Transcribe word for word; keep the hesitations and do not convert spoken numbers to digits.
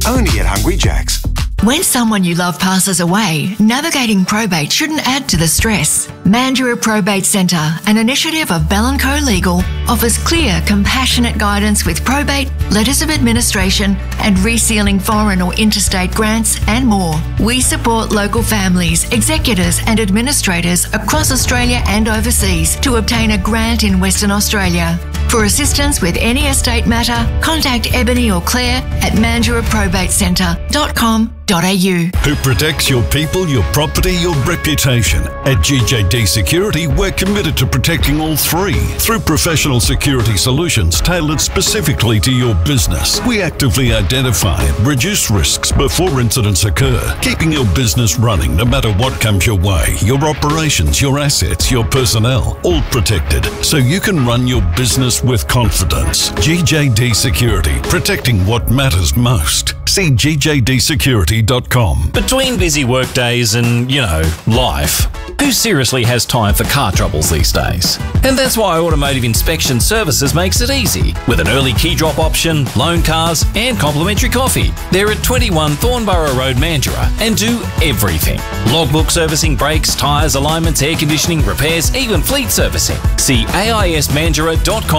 Only at Hungry Jack's. When someone you love passes away, navigating probate shouldn't add to the stress. Mandurah Probate Centre, an initiative of Bell and Co Legal, offers clear, compassionate guidance with probate, letters of administration, and resealing foreign or interstate grants and more. We support local families, executors and administrators across Australia and overseas to obtain a grant in Western Australia. For assistance with any estate matter, contact Ebony or Claire at mandurah probate centre dot com dot a u. Who protects your people, your property, your reputation? At G J D Security, we're committed to protecting all three through professional security solutions tailored specifically to your business. We actively identify and reduce risks before incidents occur, keeping your business running no matter what comes your way. Your operations, your assets, your personnel, all protected so you can run your business with confidence. G J D Security, protecting what matters most. See G J D security dot com. Between busy work days and, you know, life, who seriously has time for car troubles these days? And that's why Automotive Inspection Services makes it easy, with an early key drop option, loan cars and complimentary coffee. They're at twenty-one Thornborough Road, Mandurah, and do everything. Logbook servicing, brakes, tyres, alignments, air conditioning, repairs, even fleet servicing. See A I S mandurah dot com